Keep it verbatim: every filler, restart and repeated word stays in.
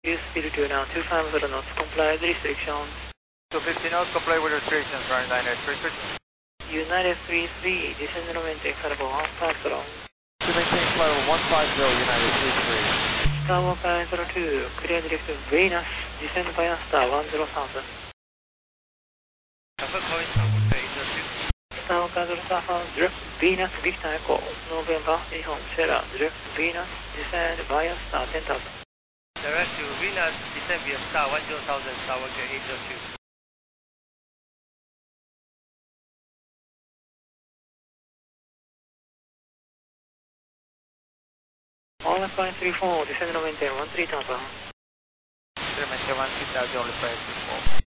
Use speed to now two five zero knots, comply with restrictions. two fifty knots, comply with restrictions, runway nine eight three three. United three three, descend and maintain flight level one five zero. To maintain flight level one five zero, United three three. Skywalker nine zero two, clear direct to Venus, descend via star one zero thousand. Alpha Point Skywalker eight zero two. Skywalker zero thousand, direct Venus, Victor Echo, November, Nihon, Sierra, direct Venus, descend via star ten thousand. Direct to Venus, descend via star one zero thousand, Skywalker eight zero two. All flight three four, descend and maintain one three thousand. Maintain one three thousand, all flight three four.